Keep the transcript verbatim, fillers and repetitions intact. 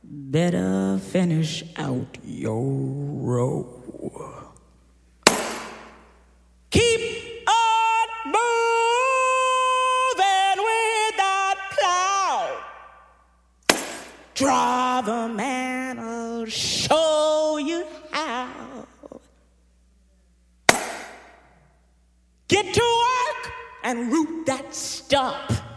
better finish out your row. Keep on moving with that plow. Driver man will show you how. Get to work and root that stump.